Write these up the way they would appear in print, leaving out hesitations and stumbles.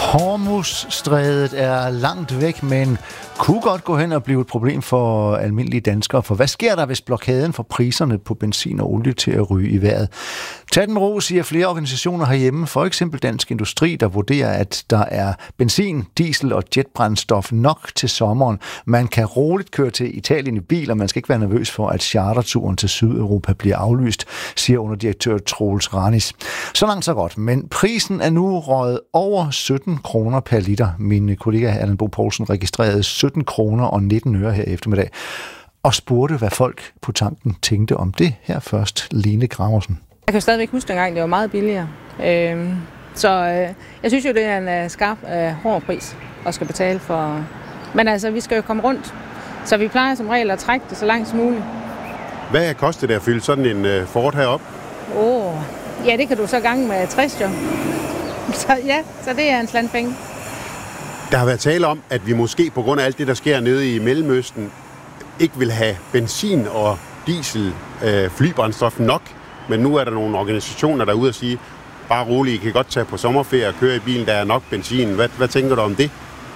Hormuzstrædet er langt væk, men kunne godt gå hen og blive et problem for almindelige danskere. For hvad sker der, hvis blokaden får priserne på benzin og olie til at ryge i vejret? Tag den ro, siger flere organisationer herhjemme, for eksempel Dansk Industri, der vurderer, at der er benzin, diesel og jetbrændstof nok til sommeren. Man kan roligt køre til Italien i bil, og man skal ikke være nervøs for, at charterturen til Sydeuropa bliver aflyst, siger underdirektør Troels Ranis. Så langt så godt, men prisen er nu røget over 17 kroner per liter. Min kollega Allan Bo Poulsen registrerede 17 kroner og 19 øre her eftermiddag, og spurgte, hvad folk på tanken tænkte om det. Her først Lene Graversen. Jeg kan stadigvæk huske dengang, det var meget billigere. Så jeg synes jo, det er en skarp, hård pris at skal betale for. Men altså, vi skal jo komme rundt, så vi plejer som regel at trække det så langt som muligt. Hvad koster det at fylde sådan en Ford herop? Ja, det kan du så gange med 60 jo. Så det er en slant penge. Der har været tale om, at vi måske på grund af alt det, der sker nede i Mellemøsten, ikke vil have benzin og diesel, flybrændstof nok. Men nu er der nogle organisationer, der er ude og sige, bare roligt, I kan godt tage på sommerferie og køre i bilen, der er nok benzin. Hvad tænker du om det?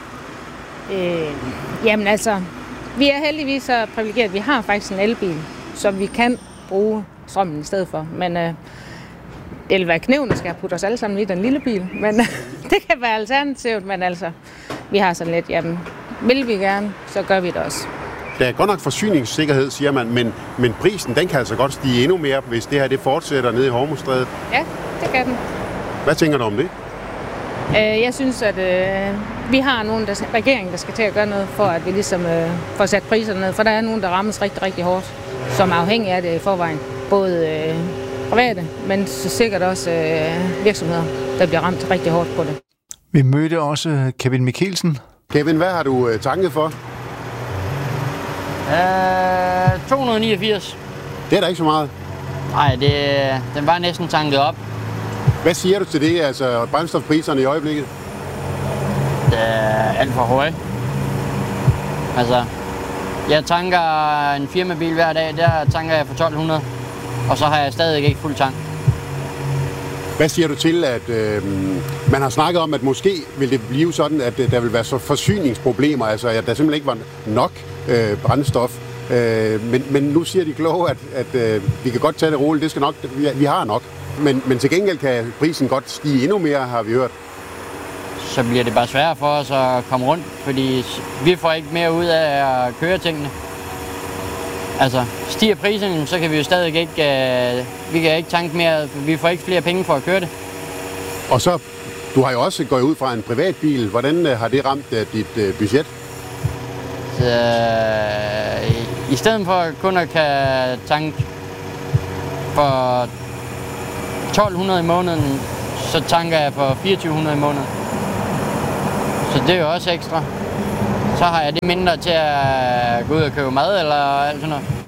Jamen altså, vi er heldigvis så privilegeret, at vi har faktisk en elbil, som vi kan bruge strømmen i stedet for. Men det vil være knævn, der skal putte os alle sammen i den lille bil. Men det kan være alternativt, men altså, vi har sådan lidt, jamen, vil vi gerne, så gør vi det også. Der er godt nok forsyningssikkerhed, siger man, men prisen, den kan altså godt stige endnu mere, hvis det her det fortsætter nede i Hormuzstrædet. Ja, det kan den. Hvad tænker du om det? Jeg synes, at vi har nogen regering, der skal til at gøre noget for, at vi ligesom får sat priserne ned. For der er nogen, der rammes rigtig, rigtig hårdt, som er afhængige af det i forvejen. Både private, men så sikkert også virksomheder, der bliver ramt rigtig hårdt på det. Vi mødte også Kevin Mikkelsen. Kevin, hvad har du tanket for? 289. Det er da ikke så meget. Nej, den var næsten tanket op. Hvad siger du til det, altså brændstofpriserne i øjeblikket? Det er alt for høje. Altså, jeg tanker en firmabil hver dag, der tanker jeg for 1200, og så har jeg stadig ikke fuld tank. Hvad siger du til, at man har snakket om, at måske vil det blive sådan, at der vil være så forsyningsproblemer, altså at der simpelthen ikke var nok brændstof. Men nu siger de kloge, at vi kan godt tage det roligt, det skal nok, vi har nok. Men til gengæld kan prisen godt stige endnu mere, har vi hørt. Så bliver det bare sværere for os at komme rundt, fordi vi får ikke mere ud af at køre tingene. Altså, stiger prisen, så kan vi jo stadig ikke, vi kan ikke tanke mere, vi får ikke flere penge for at køre det. Og så, du har jo også gået ud fra en privatbil. Hvordan har det ramt dit budget? I stedet for kun at kan tanke for 1200 i måneden, så tanker jeg for 2400 i måneden. Så det er jo også ekstra. Så har jeg det mindre til at gå ud og købe mad eller alt sådan noget.